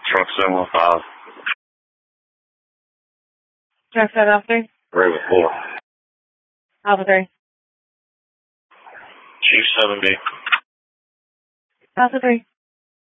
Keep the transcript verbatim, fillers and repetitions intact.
Truck seven one five. Truck seven Alpha three. Raven four. Alpha three. Chief seven B. Alpha three.